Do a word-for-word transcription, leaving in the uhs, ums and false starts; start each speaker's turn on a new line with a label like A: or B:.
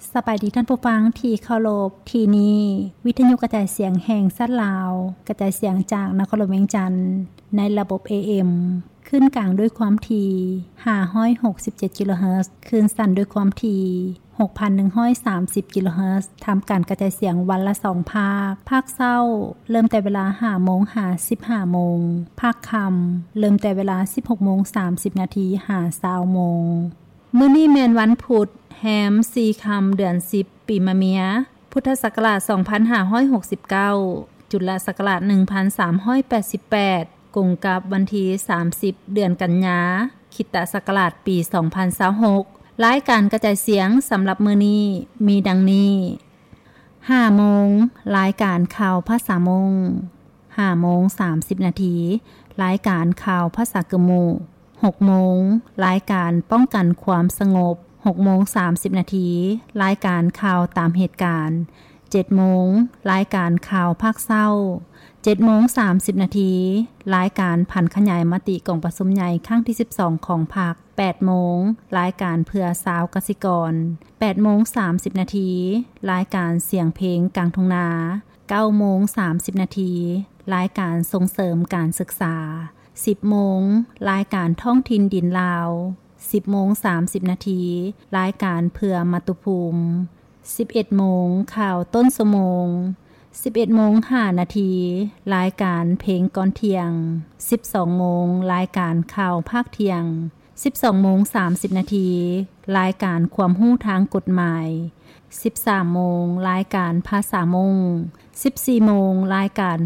A: สบายดีท่านผู้ฟังที่เคารพที่นี้วิทยุกระจายเสียงแห่งสัตว์ลาวกระจายเสียงจากนครหลวงเวียงจันทน์ในระบบ เอ เอ็ม ขึ้นกลางด้วยความถี่ห้าร้อยหกสิบเจ็ดกิโลเฮิรตซ์คลื่นสั้นด้วยความถี่ หกพันหนึ่งร้อยสามสิบกิโลเฮิรตซ์ทำการกระจายเสียงวันละสองภาคภาคเช้าเริ่มแต่เวลา ห้าโมง ห้าสิบห้า โมงภาคค่ำเริ่มแต่เวลา สิบหกโมงสามสิบ นาทีหายี่สิบ โมงมื้อนี้แม่นวันพุธแฮมสี่ค่ำเดือนสิบปีมะเมียพุทธศักราชสองพันห้าร้อยหกสิบเก้าจุลศักราชหนึ่งพันสามร้อยแปดสิบแปดกงกับวันที่สามสิบเดือนกันยาคริสตศักราชปีสองพันยี่สิบหกรายการกระจายเสียงสำหรับมื้อนี้มีดังนี้ห้าโมงรายการข่าวภาษามงห้าโมงสามสิบนาทีรายการข่าวภาษากะหมู่หกโมงรายการป้องกันความสงบหกโมงสามสิบนาทีรายการข่าวตามเหตุการณ์เจ็ดโมงรายการข่าวภาคเช้าเจ็ดโมงสามสิบนาทีรายการผันขยายมติกองประชุมใหญ่ครั้งที่สิบสองของพรรคแปดโมงรายการเพื่อสาวกสิกรแปดโมงสามสิบนาทีรายการเสียงเพลงกลางทุ่งนาเก้าโมงสามสิบนาทีรายการส่งเสริมการศึกษาสิบโมงรายการท้องถิ่นดินลาวสิบโมงสามสิบนาทีรายการเพื่อมาตุภูมิสิบเอ็ดโมงข่าวต้นสมงสิบเอ็ดโมงห้านาทีรายการเพลงก่อนเที่ยงสิบสองโมงรายการข่าวภาคเที่ยงสิบสองโมงสามสิบนาทีรายการความรู้ทางกฎหมายสิบสามโมงรายการภาษามงสิบสี่โมงรายการ